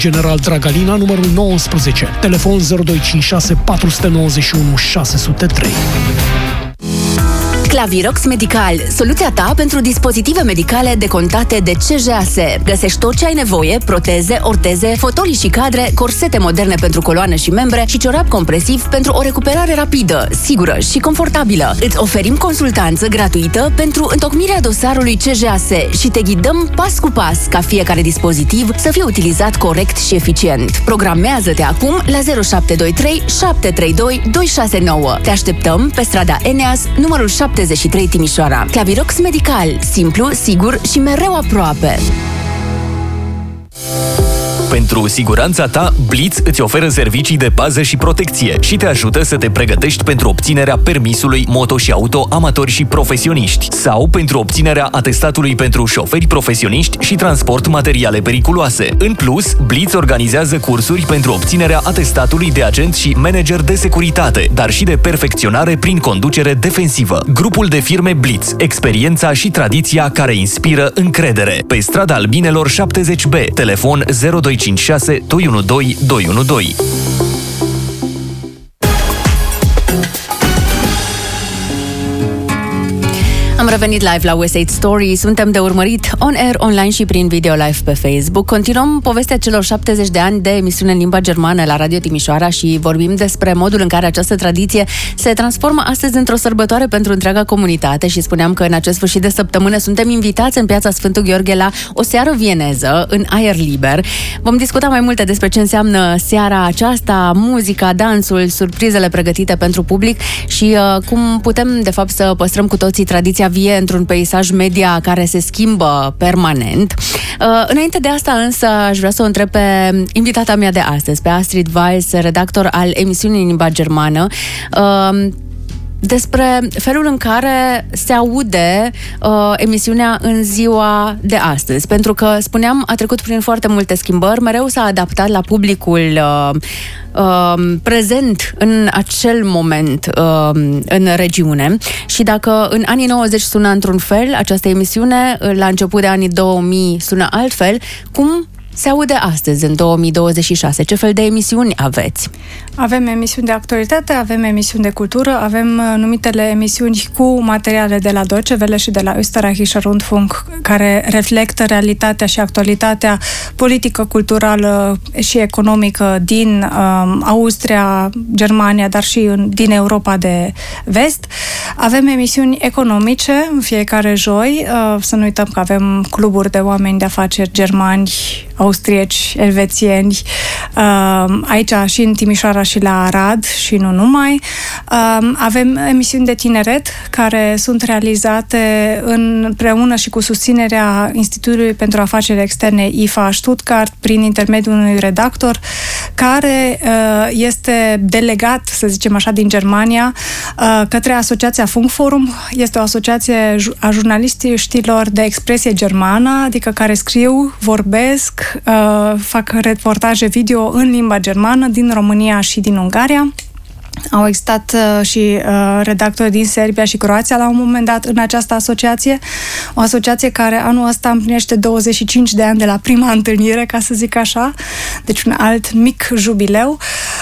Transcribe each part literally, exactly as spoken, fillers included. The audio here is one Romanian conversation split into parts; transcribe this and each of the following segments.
General Dragalina, numărul nouăsprezece, telefon zero doi cinci șase patru nouă unu șase zero trei. Clavirox Medical, soluția ta pentru dispozitive medicale decontate de C J A S. Găsești tot ce ai nevoie: proteze, orteze, fotolii și cadre, corsete moderne pentru coloană și membre și ciorap compresiv pentru o recuperare rapidă, sigură și confortabilă. Îți oferim consultanță gratuită pentru întocmirea dosarului C J A S și te ghidăm pas cu pas ca fiecare dispozitiv să fie utilizat corect și eficient. Programează-te acum la zero șapte doi trei șapte trei doi doi șase nouă. Te așteptăm pe strada Eneas, numărul șaptezeci și trei Timișoara. Clavirox Medical, simplu, sigur și mereu aproape. Pentru siguranța ta, Blitz îți oferă servicii de pază și protecție și te ajută să te pregătești pentru obținerea permisului moto și auto amatori și profesioniști sau pentru obținerea atestatului pentru șoferi profesioniști și transport materiale periculoase. În plus, Blitz organizează cursuri pentru obținerea atestatului de agent și manager de securitate, dar și de perfecționare prin conducere defensivă. Grupul de firme Blitz, experiența și tradiția care inspiră încredere. Pe strada Albinelor șaptezeci B, telefon zero doi cinci șase doi unu doi doi unu doi. Am revenit live la West Side Story. Suntem de urmărit on-air, online și prin video live pe Facebook. Continuăm povestea celor șaptezeci de ani de emisiune în limba germană la Radio Timișoara și vorbim despre modul în care această tradiție se transformă astăzi într-o sărbătoare pentru întreaga comunitate și spuneam că în acest sfârșit de săptămână suntem invitați în Piața Sfântul Gheorghe la o seară vieneză în aer liber. Vom discuta mai multe despre ce înseamnă seara aceasta, muzica, dansul, surprizele pregătite pentru public și uh, cum putem de fapt să păstrăm cu toții tradiția vie într-un peisaj media care se schimbă permanent. Uh, înainte de asta însă aș vrea să o întreb pe invitata mea de astăzi, pe Astrid Weiss, redactor al emisiunii în limba germană, uh, despre felul în care se aude uh, emisiunea în ziua de astăzi. Pentru că, spuneam, a trecut prin foarte multe schimbări, mereu s-a adaptat la publicul uh, uh, prezent în acel moment uh, în regiune. Și dacă în anii nouăzeci sună într-un fel această emisiune, la început de anii două mii sună altfel, cum se aude astăzi, în două mii douăzeci și șase? Ce fel de emisiuni aveți? Avem emisiuni de actualitate, avem emisiuni de cultură, avem numitele emisiuni cu materiale de la Deutsche Welle și de la Österreichischer Rundfunk, care reflectă realitatea și actualitatea politică, culturală și economică din um, Austria, Germania, dar și în, din Europa de vest. Avem emisiuni economice în fiecare joi. Uh, să nu uităm că avem cluburi de oameni de afaceri germani, austrieci, elvețieni, uh, aici și în Timișoara și la Arad și nu numai. Uh, avem emisiuni de tineret care sunt realizate împreună și cu susținerea Institutului pentru Afaceri Externe I F A Stuttgart prin intermediul unui redactor care uh, este delegat, să zicem așa, din Germania uh, către Asociația Funkforum. Este o asociație a jurnaliștilor de expresie germană, adică care scriu, vorbesc, Uh, fac reportaje video în limba germană din România și din Ungaria. Au existat uh, și uh, redactori din Serbia și Croația la un moment dat în această asociație. O asociație care anul ăsta împlinește douăzeci și cinci de ani de la prima întâlnire, ca să zic așa. Deci un alt mic jubileu.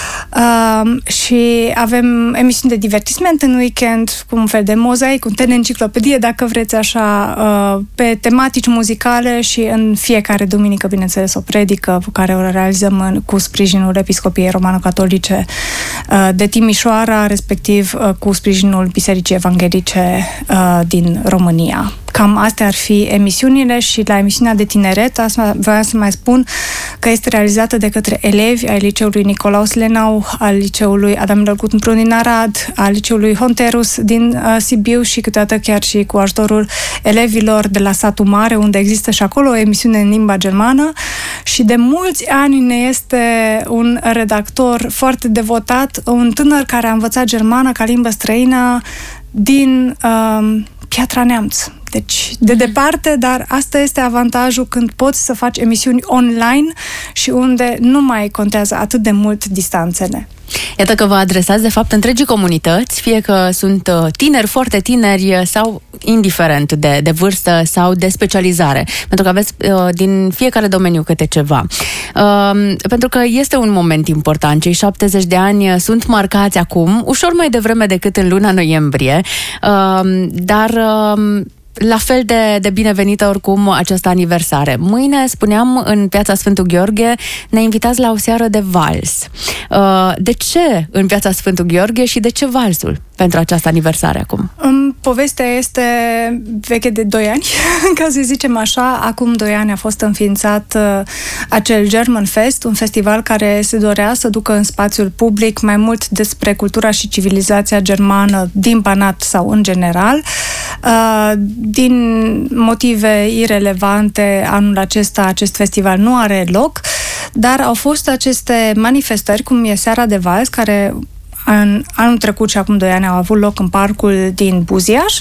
Uh, și avem emisiuni de divertisment în weekend, cu un fel de mozaic, un telenciclopedie, dacă vreți așa, uh, pe tematici muzicale și în fiecare duminică, bineînțeles, o predică pe care o realizăm în, cu sprijinul Episcopiei Romano-Catolice uh, de Timișoara, respectiv uh, cu sprijinul Bisericii Evanghelice uh, din România. Cam astea ar fi emisiunile și la emisiunea de tineret, asta vreau să mai spun că este realizată de către elevi ai Liceului Nicolaus Lenau, al Liceului Adamilor Gutbrun din Arad, al Liceului Honterus din uh, Sibiu și câteodată chiar și cu ajutorul elevilor de la Satul Mare, unde există și acolo o emisiune în limba germană și de mulți ani ne este un redactor foarte devotat, un tânăr care a învățat germană ca limbă străină din uh, Piatra Neamț, Deci, de departe, dar asta este avantajul când poți să faci emisiuni online și unde nu mai contează atât de mult distanțele. Iată că vă adresați, de fapt, întregii comunități, fie că sunt tineri, foarte tineri sau indiferent de, de vârstă sau de specializare, pentru că aveți uh, din fiecare domeniu câte ceva. Uh, pentru că este un moment important. Cei șaptezeci de ani sunt marcați acum, ușor mai devreme decât în luna noiembrie, uh, dar... Uh, la fel de, de binevenită oricum această aniversare. Mâine, spuneam, în Piața Sfântul Gheorghe, ne invitați la o seară de vals. De ce în Piața Sfântul Gheorghe și de ce valsul pentru această aniversare acum? Povestea este veche de doi ani, ca să zicem așa. Acum doi ani a fost înființat acel German Fest, un festival care se dorea să ducă în spațiul public mai mult despre cultura și civilizația germană din Banat sau în general. Din motive irelevante, anul acesta acest festival nu are loc, dar au fost aceste manifestări, cum e Seara de Vals, care în anul trecut și acum doi ani au avut loc în parcul din Buziaș,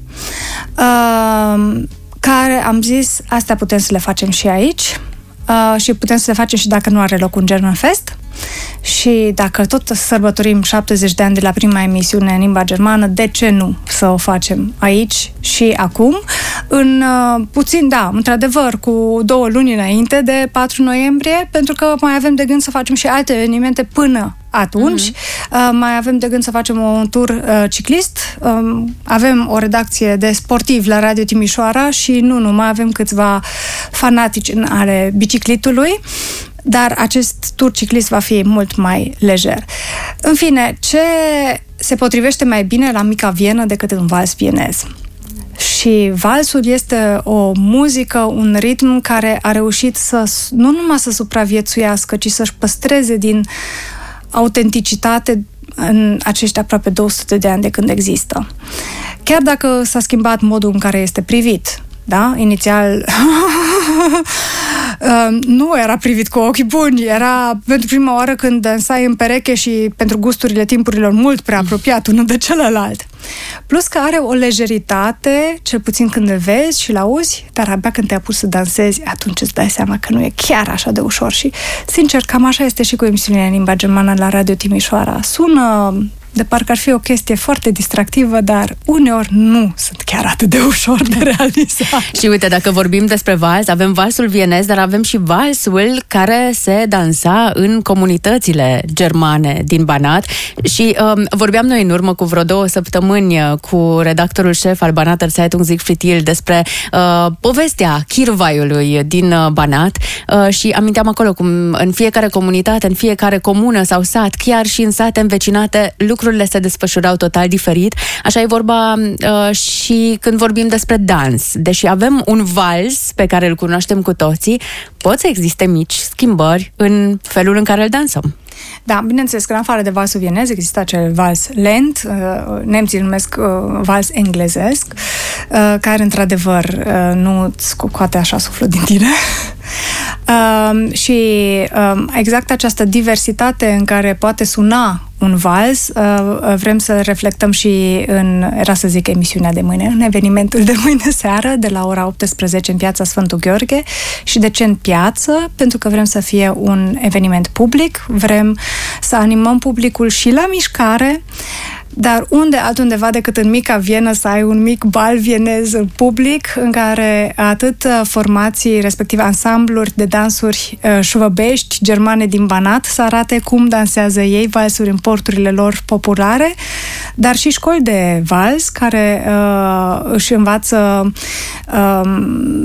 care am zis, astea putem să le facem și aici și putem să le facem și dacă nu are loc un German Fest. Și dacă tot sărbătorim șaptezeci de ani de la prima emisiune în limba germană, de ce nu să o facem aici și acum? În uh, puțin, da, într-adevăr, cu două luni înainte de patru noiembrie, pentru că mai avem de gând să facem și alte evenimente până atunci. Mm-hmm. Uh, mai avem de gând să facem un tur uh, ciclist. Uh, avem o redacție de sportivi la Radio Timișoara și nu numai, avem câțiva fanatici în ale biciclitului. Dar acest tur ciclist va fi mult mai lejer. În fine, ce se potrivește mai bine la Mica Vienă decât un vals vienez? Și valsul este o muzică, un ritm care a reușit să nu numai să supraviețuiască, ci să-și păstreze din autenticitate în acești aproape două sute de ani de când există. Chiar dacă s-a schimbat modul în care este privit, da? Inițial nu era privit cu ochii buni, era pentru prima oară când dansai în pereche și pentru gusturile timpurilor mult prea apropiat unul de celălalt. Plus că are o lejeritate, cel puțin când îl vezi și îl auzi, dar abia când te apuci să dansezi, atunci îți dai seama că nu e chiar așa de ușor. Și, sincer, cam așa este și cu emisiunea în limba germană la Radio Timișoara. Sună de parcă ar fi o chestie foarte distractivă, dar uneori nu sunt chiar atât de ușor de realizat. Și uite, dacă vorbim despre vals, avem valsul vienez, dar avem și valsul care se dansa în comunitățile germane din Banat. Și um, vorbeam noi în urmă cu vreo două săptămâni cu redactorul șef al Banater Zeitung Siegfried Thiel despre uh, povestea Chirvaiului din uh, Banat uh, și aminteam acolo cum în fiecare comunitate, în fiecare comună sau sat, chiar și în sate învecinate, lucrurile se desfășurau total diferit. Așa e vorba uh, și când vorbim despre dans. Deși avem un vals pe care îl cunoaștem cu toții, pot să existe mici schimbări în felul în care îl dansăm. Da, bineînțeles că în afară de valsul vienez există acel vals lent, nemții îl numesc vals englezesc, care într-adevăr nu îți scoate așa suflul din tine. Uh, și uh, exact această diversitate în care poate suna un vals, uh, vrem să reflectăm și în, era să zic, emisiunea de mâine, în evenimentul de mâine seară, de la ora optsprezece în Piața Sfântul Gheorghe. Și de ce în piață? Pentru că vrem să fie un eveniment public, vrem să animăm publicul și la mișcare, dar unde altundeva decât în Mica Vienă să ai un mic bal vienez în public în care atât formații, respectiv ansambluri de dansuri șuvăbești germane din Banat să arate cum dansează ei valsuri în porturile lor populare, dar și școli de vals care uh, își învață uh,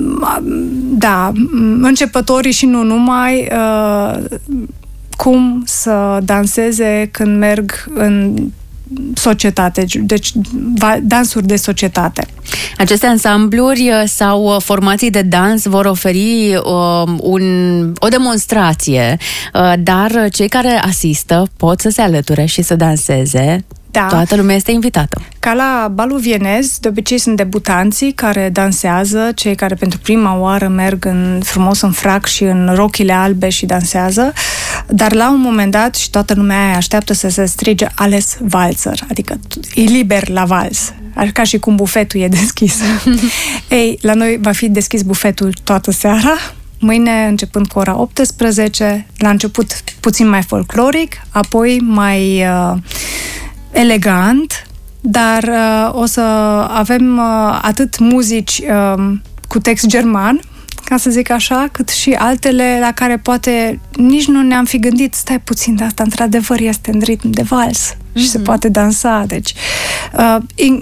da, începătorii și nu numai uh, cum să danseze când merg în societate, deci dansuri de societate. Aceste ansambluri sau formații de dans vor oferi uh, un, o demonstrație, uh, dar cei care asistă pot să se alăture și să danseze. Da. Toată lumea este invitată. Ca la balul vienez, de obicei sunt debutanții care dansează, cei care pentru prima oară merg în, frumos în frac și în rochile albe și dansează. Dar la un moment dat, și toată lumea aia așteaptă să se strige ales valzer, adică e liber la vals, ca și cum bufetul e deschis. Ei, la noi va fi deschis bufetul toată seara, mâine începând cu ora optsprezece, la început puțin mai folcloric, apoi mai uh, elegant, dar uh, o să avem uh, atât muzici uh, cu text german, ca să zic așa, cât și altele la care poate nici nu ne-am fi gândit, stai puțin, de asta într-adevăr este în ritm de vals și mm-hmm. se poate dansa. Deci, uh, in,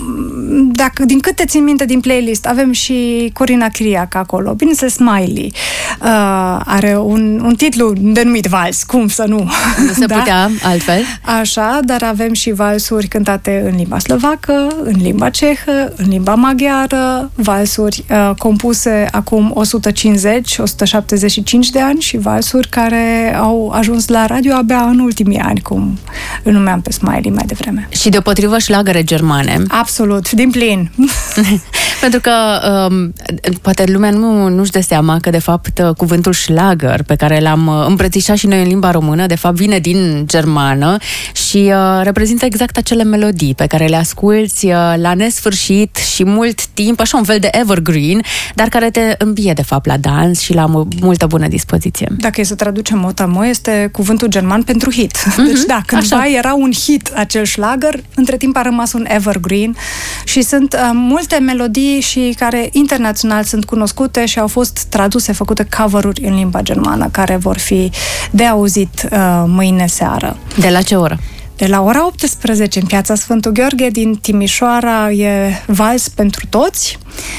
dacă, din câte țin minte din playlist, avem și Corina Chiriac acolo, bineînțeles Smiley, uh, are un, un titlu denumit vals, cum să nu? Nu se da? putea altfel. Așa, dar avem și valsuri cântate în limba slovacă, în limba cehă, în limba maghiară, valsuri uh, compuse acum o sută cincizeci - o sută șaptezeci și cinci de ani și valsuri care au ajuns la radio abia în ultimii ani, cum îl numeam pe Smiley mai devreme. Și deopotrivă șlagăre germane. Absolut, din plin. Pentru că um, poate lumea nu, nu-și dă seama că de fapt cuvântul schlager pe care l-am îmbrățișat și noi în limba română, de fapt vine din germană și uh, reprezintă exact acele melodii pe care le asculți uh, la nesfârșit și mult timp, așa un fel de evergreen, dar care te îmbie de fapt la dans și la multă bună dispoziție. Dacă e să traducem mot-a-mot, este cuvântul german pentru hit. Mm-hmm, deci da, cândva așa era un hit acel schlager, între timp a rămas un evergreen și sunt uh, multe melodii și care internațional sunt cunoscute și au fost traduse, făcute cover-uri în limba germană, care vor fi de auzit uh, mâine seară. De la ce oră? De la ora optsprezece în Piața Sfântul Gheorghe din Timișoara e vals pentru toți.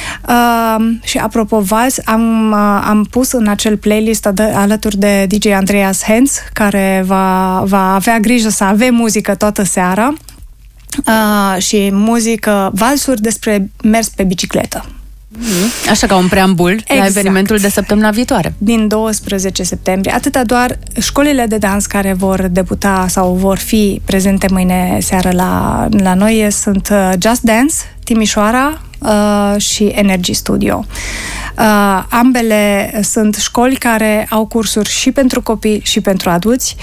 Uh, și apropo vals, am, uh, am pus în acel playlist ad- alături de D J Andreas Hens, care va, va avea grijă să avem muzică toată seara uh, și muzică, valsuri despre mers pe bicicletă. Așa ca un preambul exact. La evenimentul de săptămâna viitoare. Din douăsprezece septembrie. Atâta doar școlile de dans care vor debuta sau vor fi prezente mâine seară la, la noi sunt Just Dance, Timișoara uh, și Energy Studio. Uh, ambele sunt școli care au cursuri și pentru copii și pentru adulți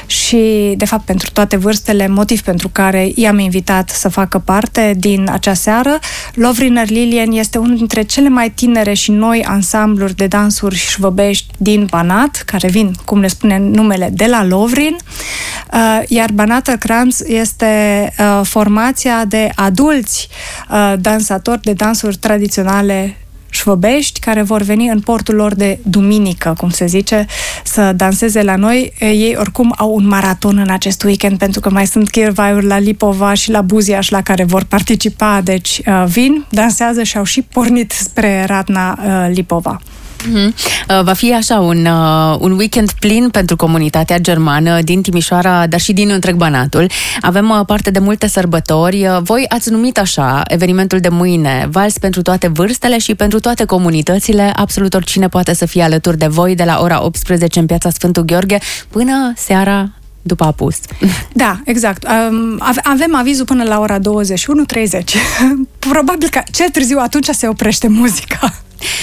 și, de fapt, pentru toate vârstele, motiv pentru care i-am invitat să facă parte din acea seară. Lovriner Lilien este unul dintre cele mai tinere și noi ansambluri de dansuri șvăbești din Banat, care vin, cum ne spune numele, de la Lovrin, uh, iar Banater Kranz este uh, formația de adulți uh, dansatori de dansuri tradiționale șvăbești, care vor veni în portul lor de duminică, cum se zice, să danseze la noi. Ei oricum au un maraton în acest weekend, pentru că mai sunt chirvaiuri la Lipova și la Buziaș la care vor participa, deci uh, vin, dansează și au și pornit spre Radna uh, Lipova. Mm-hmm. Va fi așa un, uh, un weekend plin pentru comunitatea germană din Timișoara, dar și din întreg Banatul. Avem uh, parte de multe sărbători. Uh, voi ați numit așa evenimentul de mâine, vals pentru toate vârstele și pentru toate comunitățile. Absolut oricine poate să fie alături de voi de la ora optsprezece în Piața Sfântul Gheorghe până seara după apus. Da, exact. Avem avizul până la ora douăzeci și unu treizeci. Probabil că cel târziu atunci se oprește muzica.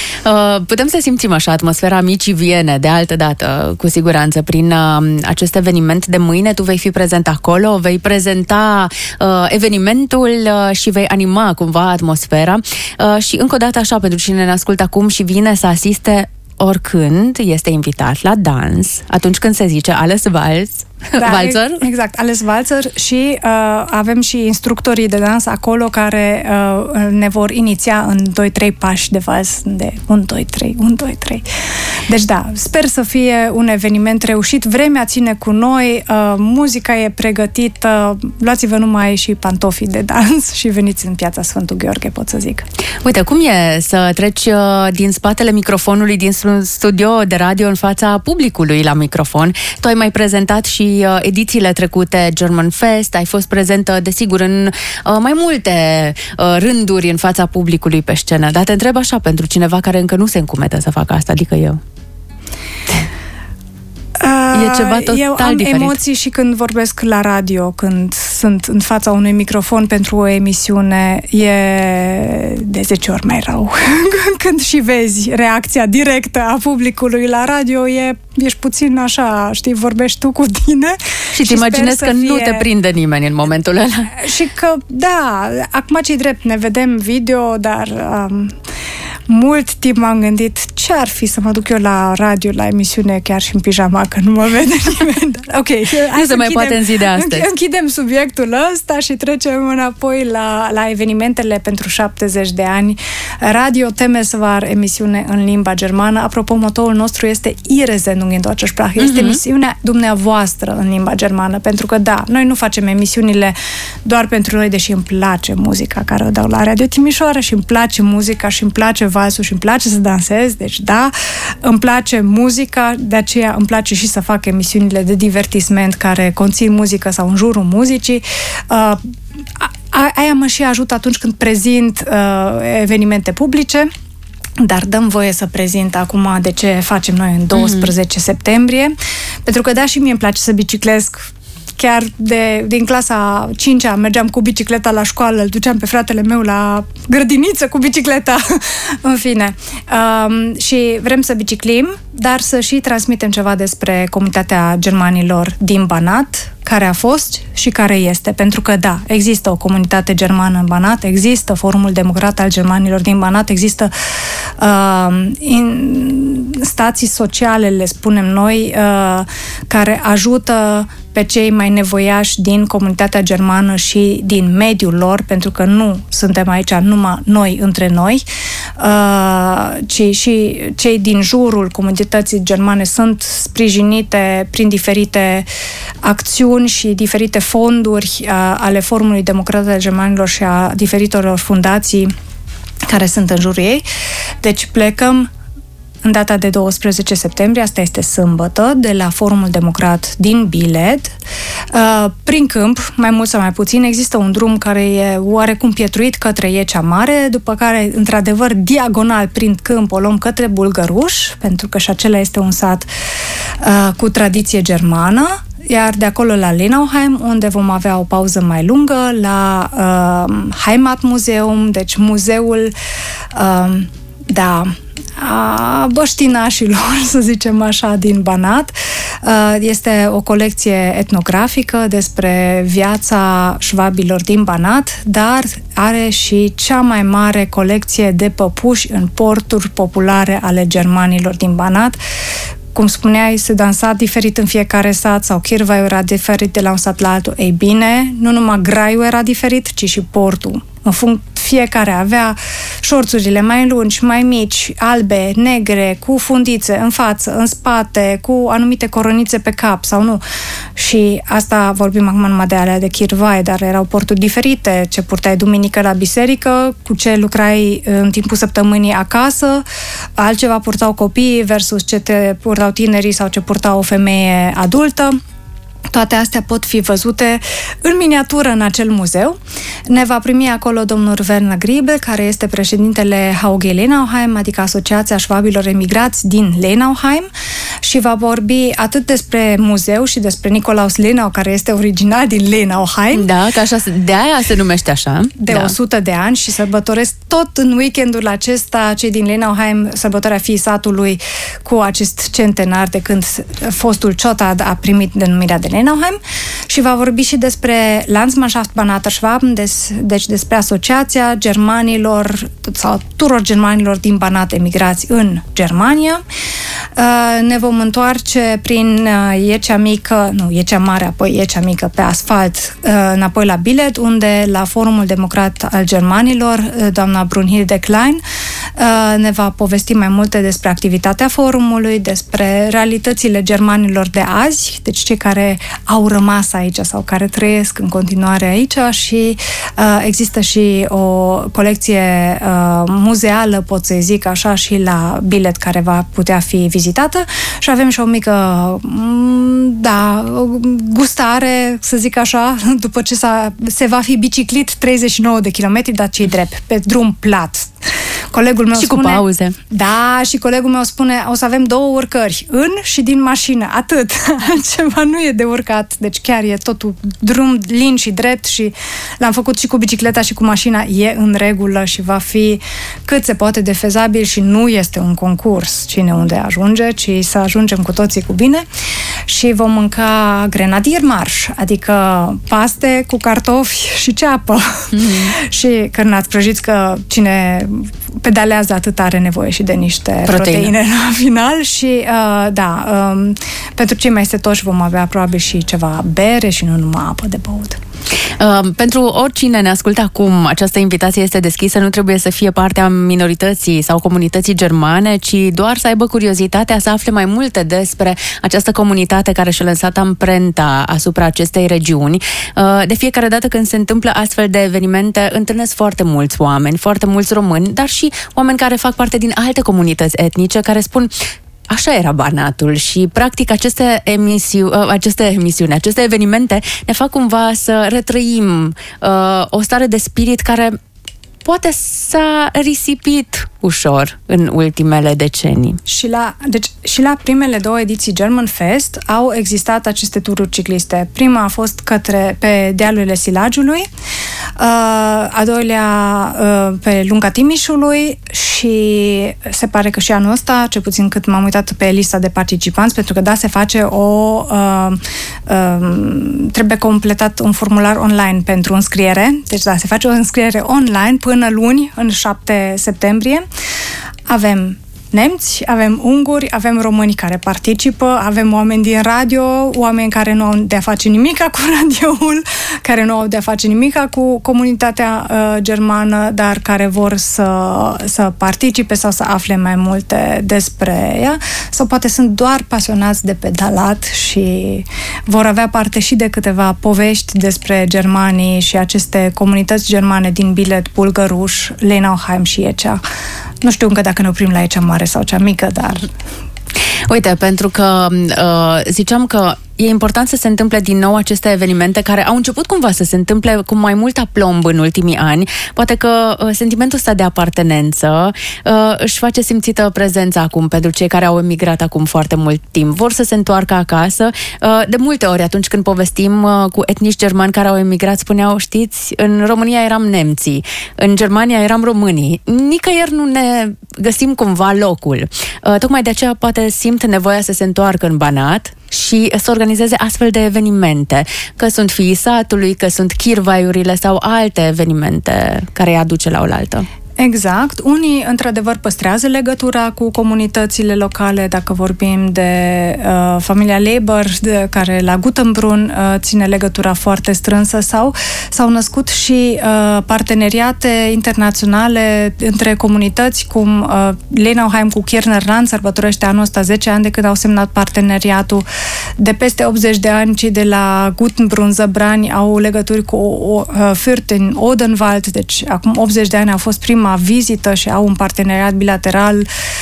Uh, putem să simțim așa atmosfera Micii Viene de altă dată, cu siguranță, prin uh, acest eveniment de mâine. Tu vei fi prezent acolo, vei prezenta uh, evenimentul uh, și vei anima cumva atmosfera. Uh, și încă o dată așa, pentru cine ne ascultă acum și vine să asiste, oricând este invitat la dans, atunci când se zice ales vals, da, valzer? Exact, ales valzer și uh, avem și instructorii de dans acolo care uh, ne vor iniția în doi trei pași de vals de unu doi trei, unu doi trei. Deci da, sper să fie un eveniment reușit, vremea ține cu noi, uh, muzica e pregătită, luați-vă numai și pantofii de dans și veniți în Piața Sfântul Gheorghe, pot să zic. Uite, cum e să treci uh, din spatele microfonului din studio de radio în fața publicului la microfon? Tu ai mai prezentat și edițiile trecute German Fest, ai fost prezentă, desigur, în uh, mai multe uh, rânduri în fața publicului pe scenă, dar te întreb așa, pentru cineva care încă nu se încumetă să facă asta, adică eu. Uh, e ceva total eu am diferit. emoții și când vorbesc la radio, când sunt în fața unui microfon pentru o emisiune e de zece ori mai rău. Când și vezi reacția directă a publicului la radio, e, ești puțin așa, știi, vorbești tu cu tine. Și îți imaginezi că fie... nu te prinde nimeni în momentul ăla. Și că, da, acum ce-i drept, ne vedem video, dar um, mult timp m-am gândit ce ar fi să mă duc eu la radio, la emisiune, chiar și în pijama, că nu mă vede nimeni. Ok, hai nu se mai poate în zi de astăzi. Închidem subiectul ăsta și trecem înapoi la, la evenimentele pentru șaptezeci de ani. Radio Temesvar, emisiune în limba germană. Apropo, motoul nostru este Ihre Sendung in deutscher Sprache. Este uh-huh. emisiunea dumneavoastră în limba germană, pentru că, da, noi nu facem emisiunile doar pentru noi, deși îmi place muzica care o dau la Radio Timișoara și îmi place muzica și îmi place valsul și îmi place să dansez, deci da, îmi place muzica, de aceea îmi place și să fac emisiunile de divertisment care conțin muzică sau în jurul muzicii. Uh, aia mă și ajută atunci când prezint uh, evenimente publice. Dar dăm voie să prezint acum de ce facem noi în doisprezece mm-hmm. septembrie, pentru că da, și mie îmi place să biciclesc. Chiar de, din clasa a cincea mergeam cu bicicleta la școală, îl duceam pe fratele meu la grădiniță cu bicicleta. În fine. Um, și vrem să biciclim, dar să și transmitem ceva despre comunitatea germanilor din Banat, care a fost și care este. Pentru că, da, există o comunitate germană în Banat, există Forumul Democrat al Germanilor din Banat, există uh, in, stații sociale, le spunem noi, uh, care ajută pe cei mai nevoiași din comunitatea germană și din mediul lor, pentru că nu suntem aici numai noi între noi, uh, ci și cei din jurul comunității germane sunt sprijinite prin diferite acțiuni și diferite fonduri uh, ale Forumului Democrat al Germanilor și a diferitelor fundații care sunt în jurul ei. Deci plecăm în data de doisprezece septembrie, asta este sâmbătă, de la Forumul Democrat din Bilet. Prin câmp, mai mult sau mai puțin, există un drum care e oarecum pietruit către Iecea Mare, după care, într-adevăr, diagonal prin câmp o luăm către Bulgăruș, pentru că și acela este un sat cu tradiție germană, iar de acolo la Lenauheim, unde vom avea o pauză mai lungă, la uh, Heimatmuseum, deci muzeul, uh, da, a băștinașilor, să zicem așa, din Banat. Este o colecție etnografică despre viața șvabilor din Banat, dar are și cea mai mare colecție de păpuși în porturi populare ale germanilor din Banat. Cum spuneai, se dansa diferit în fiecare sat sau chirvaiul era diferit de la un sat la altul. Ei bine, nu numai graiul era diferit, ci și portul. În func- fiecare avea șorțurile mai lungi, mai mici, albe, negre, cu fundițe în față, în spate, cu anumite coronițe pe cap sau nu. Și asta vorbim acum numai de alea de chirvai, dar erau porturi diferite, ce purtai duminică la biserică, cu ce lucrai în timpul săptămânii acasă, altceva purtau copiii versus ce te purtau tinerii sau ce purtau o femeie adultă. Toate astea pot fi văzute în miniatură în acel muzeu. Ne va primi acolo domnul Werner Griebel, care este președintele H U G Lenauheim, adică Asociația Șvabilor Emigrați din Lenauheim, și va vorbi atât despre muzeu și despre Nicolaus Lenau, care este original din Lenauheim. Da, că așa, de aia se numește așa. De da. o sută de ani și sărbătoresc tot în weekendul acesta cei din Lenauheim sărbătoarea fiii satului cu acest centenar de când fostul Ciotad a primit denumirea de Lenauheim, și va vorbi și despre Landsmannschaft Banater Schwaben, des, deci despre Asociația Germanilor sau tuturor germanilor din Banat emigrați în Germania. Ne vom întoarce prin Iecea Mică, nu, Iecea Mare, apoi Iecea Mică pe asfalt, înapoi la Bilet, unde la Forumul Democrat al Germanilor, doamna Brunhilde Klein ne va povesti mai multe despre activitatea forumului, despre realitățile germanilor de azi, deci cei care au rămas aici sau care trăiesc în continuare aici, și uh, există și o colecție uh, muzeală, pot să zic așa, și la Bilet, care va putea fi vizitată, și avem și o mică da, gustare, să zic așa, după ce s-a, se va fi biciclit treizeci și nouă de kilometri, dar ce-i drept, pe drum plat. Colegul meu și spune, cu pauze. Da, și colegul meu spune, o să avem două urcări, în și din mașină, atât. Ceva nu e de urcat. urcat, deci chiar e totul drum lin și drept și l-am făcut și cu bicicleta și cu mașina, e în regulă și va fi cât se poate de fezabil și nu este un concurs cine unde ajunge, ci să ajungem cu toții cu bine și vom mânca grenadier marș, adică paste cu cartofi și ceapă mm-hmm. și cârnați prăjiți, că cine pedalează atât are nevoie și de niște proteine, proteine la final și uh, da, um, pentru cei mai setoși vom avea probabil și ceva bere și nu numai apă de băut. Uh, pentru oricine ne ascultă acum, această invitație este deschisă, nu trebuie să fie partea minorității sau comunității germane, ci doar să aibă curiozitatea să afle mai multe despre această comunitate care și-a lăsat amprenta asupra acestei regiuni. Uh, de fiecare dată când se întâmplă astfel de evenimente, întâlnesc foarte mulți oameni, foarte mulți români, dar și oameni care fac parte din alte comunități etnice, care spun: așa era Banatul și, practic, aceste, emisiu, aceste emisiuni, aceste evenimente ne fac cumva să retrăim uh, o stare de spirit care poate s-a risipit ușor în ultimele decenii. Și la, deci, și la primele două ediții German Fest au existat aceste tururi cicliste. Prima a fost către pe dealurile Silagiului, a doilea pe Lunga Timișului și se pare că și anul ăsta, cel puțin cât m-am uitat pe lista de participanți, pentru că da, se face o uh, uh, trebuie completat un formular online pentru înscriere. Deci da, se face o înscriere online până luni, în șapte septembrie. Avem nemți, avem unguri, avem români care participă, avem oameni din radio, oameni care nu au de-a face nimica cu radioul, care nu au de-a face nimica cu comunitatea uh, germană, dar care vor să, să participe sau să afle mai multe despre ea, sau poate sunt doar pasionați de pedalat și vor avea parte și de câteva povești despre germanii și aceste comunități germane din Bilet, Bulgăruș, Lenauheim și Ecea. Nu știu încă dacă ne oprim la Ecea Mare sau cea mică, dar... Uite, pentru că uh, ziceam că e important să se întâmple din nou aceste evenimente care au început cumva să se întâmple cu mai mult aplomb în ultimii ani. Poate că uh, sentimentul ăsta de apartenență uh, își face simțită prezența acum pentru cei care au emigrat acum foarte mult timp. Vor să se întoarcă acasă. Uh, de multe ori, atunci când povestim uh, cu etnici germani care au emigrat, spuneau: știți, în România eram nemții, în Germania eram românii. Nicăieri nu ne găsim cumva locul. Uh, tocmai de aceea poate simt nevoia să se întoarcă în Banat și să organizeze astfel de evenimente, că sunt fiii satului, că sunt chirvaiurile sau alte evenimente care îi aduce la oaltă. Exact. Unii, într-adevăr, păstrează legătura cu comunitățile locale, dacă vorbim de uh, familia Leber, de, care la Gutenbrunn uh, ține legătura foarte strânsă, sau s-au născut și uh, parteneriate internaționale între comunități, cum uh, Lenauheim cu Kirchnerland sărbătorește anul ăsta zece ani de când au semnat parteneriatul. De peste optzeci de ani, cei de la Gutenbrunn, Zăbrani, au legături cu uh, Fürth în Odenwald, deci acum optzeci de ani au fost prima vizită și au un parteneriat bilateral.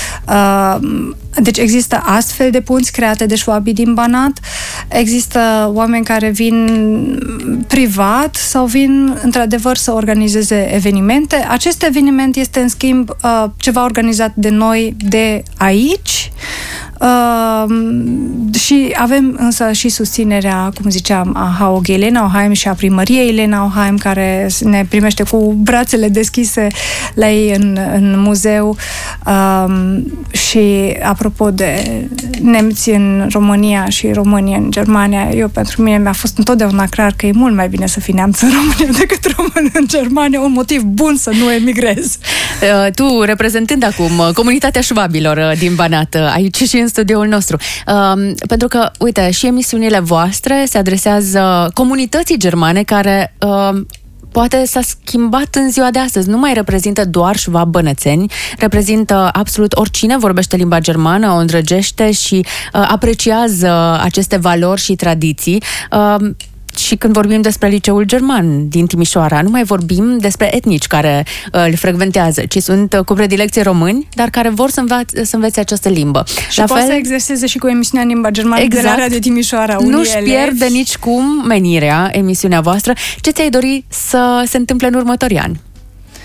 Deci există astfel de punți create de șwabii din Banat. Există oameni care vin privat sau vin într-adevăr să organizeze evenimente. Acest eveniment este, în schimb, ceva organizat de noi de aici. Uh, și avem însă și susținerea, cum ziceam, a H O G Lenauheim și a primăriei Lenauheim, care ne primește cu brațele deschise la ei în, în muzeu. Uh, și apropo de nemți în România și români în Germania, eu, pentru mine, mi-a fost întotdeauna clar că e mult mai bine să fii neamț în România decât român în Germania, un motiv bun să nu emigrezi. Uh, tu, reprezentând acum comunitatea șvabilor din Banat, aici și în studioul nostru. Uh, pentru că, uite, și emisiunile voastre se adresează comunității germane care uh, poate s-a schimbat în ziua de astăzi. Nu mai reprezintă doar șvab bănățeni, reprezintă absolut oricine vorbește limba germană, o îndrăgește și uh, apreciază aceste valori și tradiții. Uh, Și când vorbim despre liceul german din Timișoara, nu mai vorbim despre etnici care uh, îl frecventează, ci sunt uh, cu predilecție români, dar care vor să, învaț- să învețe această limbă. Și poate să exerseze și cu emisiunea în limba germană, exact, de la Radio Timișoara. Nu-și pierde nicicum menirea emisiunea voastră. Ce ți-ai dori să se întâmple în următorii ani?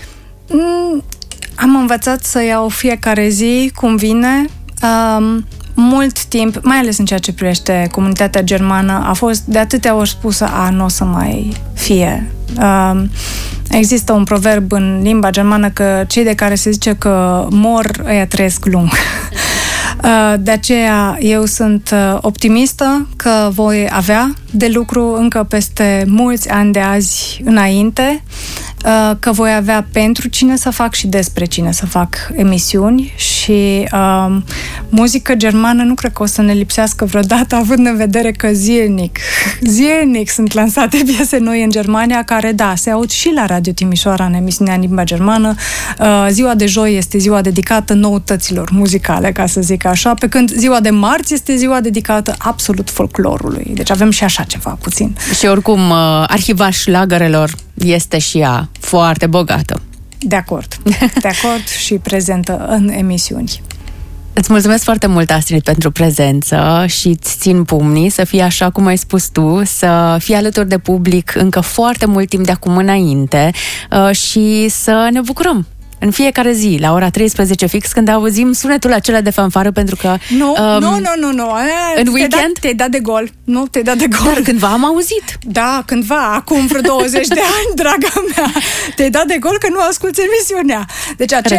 Mm, am învățat să iau fiecare zi cum vine. Um, mult timp, mai ales în ceea ce privește comunitatea germană, a fost de atâtea ori spusă, a, nu o să mai fie. Uh, există un proverb în limba germană că cei de care se zice că mor, ăia trăiesc lung. Uh, de aceea eu sunt optimistă că voi avea de lucru încă peste mulți ani de azi înainte, că voi avea pentru cine să fac și despre cine să fac emisiuni și uh, muzică germană nu cred că o să ne lipsească vreodată, având în vedere că zilnic, zilnic sunt lansate piese noi în Germania, care, da, se aud și la Radio Timișoara în emisiunea în limba germană. Uh, ziua de joi este ziua dedicată noutăților muzicale, ca să zic așa, pe când ziua de marți este ziua dedicată absolut folclorului. Deci avem și așa ceva puțin. Și oricum, uh, arhiva șlagărelor este și ea foarte bogată. De acord. De acord și prezentă în emisiuni. Îți mulțumesc foarte mult, Astrid, pentru prezență și îți țin pumnii să fii așa cum ai spus tu, să fii alături de public încă foarte mult timp de acum înainte și să ne bucurăm în fiecare zi, la ora treisprezece fix, când auzim sunetul acela de fanfară, pentru că... Nu, um, nu, nu, nu, nu. În weekend? Dat, te-ai dat de gol. Nu, te-ai dat de gol. Dar cândva am auzit. Da, cândva, acum vreo douăzeci de ani, draga mea. Te-ai dat de gol că nu asculți emisiunea. Deci acel...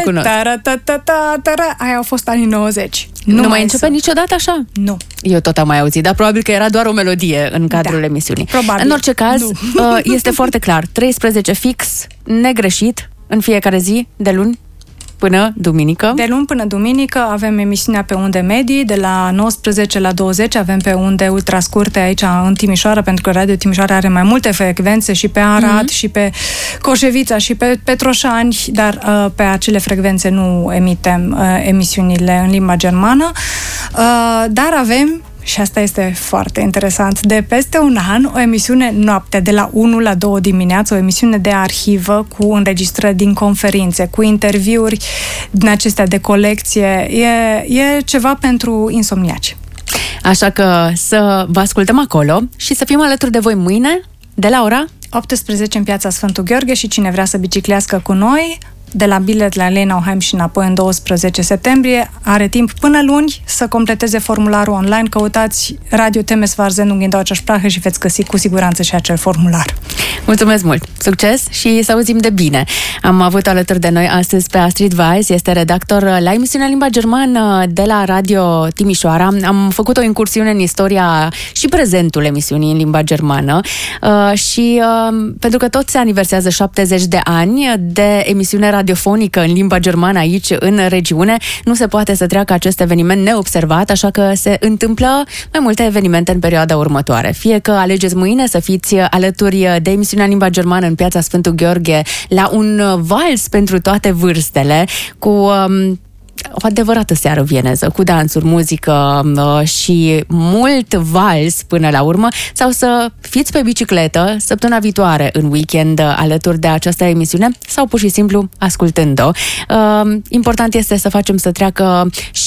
Aia au fost anii nouăzeci. Nu, nu mai începe niciodată așa? Nu. Eu tot am mai auzit, dar probabil că era doar o melodie în cadrul da, emisiunii. Probabil. În orice caz, este foarte clar. treisprezece fix, negreșit, în fiecare zi, de luni până duminică. De luni până duminică avem emisiunea pe unde medii, de la nouăsprezece la douăzeci avem pe unde ultrascurte aici în Timișoara, pentru că Radio Timișoara are mai multe frecvențe și pe Arad, mm-hmm. și pe Coșevița și pe Petroșani, dar uh, pe acele frecvențe nu emitem uh, emisiunile în limba germană, uh, dar avem, și asta este foarte interesant, de peste un an, o emisiune noaptea de la unu la două dimineața, o emisiune de arhivă cu înregistrări din conferințe, cu interviuri din acestea de colecție. E, e ceva pentru insomniaci. Așa că să vă ascultăm acolo și să fim alături de voi mâine, de la ora optsprezece în Piața Sfântul Gheorghe, și cine vrea să biciclească cu noi, de la bilet la Lenauheim și înapoi în douăsprezece septembrie, are timp până luni să completeze formularul online. Căutați Radio Temesvarzendung in Deutscher Sprache și veți găsi cu siguranță și acel formular. Mulțumesc mult! Succes și să auzim de bine! Am avut alături de noi astăzi pe Astrid Weiss, este redactor la emisiunea Limba Germană de la Radio Timișoara. Am făcut o incursiune în istoria și prezentul emisiunii în limba germană uh, și uh, pentru că tot se aniversează șaptezeci de ani de emisiune radiofonică în limba germană aici în regiune, nu se poate să treacă acest eveniment neobservat, așa că se întâmplă mai multe evenimente în perioada următoare. Fie că alegeți mâine să fiți alături de emisiunea Limba Germană în Piața Sfântul Gheorghe la un vals pentru toate vârstele, cu um, o adevărată seară vieneză, cu dansuri, muzică uh, și mult vals până la urmă, sau să fiți pe bicicletă săptămâna viitoare în weekend uh, alături de această emisiune, sau pur și simplu ascultând-o. Uh, important este să facem să treacă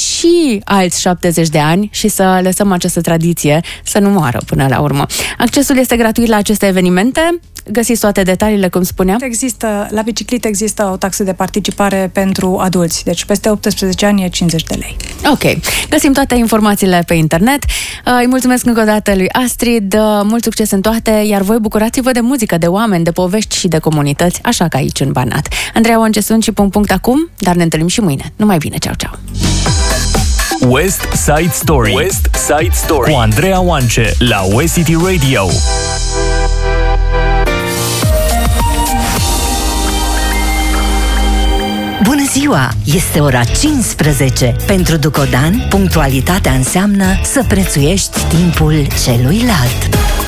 și alți șaptezeci de ani și să lăsăm această tradiție să nu moară până la urmă. Accesul este gratuit la aceste evenimente. Găsiți toate detaliile, cum spuneam. Există, la biciclit există o taxă de participare pentru adulți, deci peste optsprezece ani e cincizeci de lei. Ok. Găsim toate informațiile pe internet. Îi mulțumesc încă o dată lui Astrid, mult succes în toate, iar voi bucurați-vă de muzică, de oameni, de povești și de comunități, așa ca aici în Banat. Andreea Oance sunt și punct punct acum, dar ne întâlnim și mâine. Numai bine, ceau, ceau! West Side Story. West Side Story cu Andreea Oance la West City Radio. Bună ziua! Este ora cincisprezece. Pentru Ducodan, punctualitatea înseamnă să prețuiești timpul celuilalt.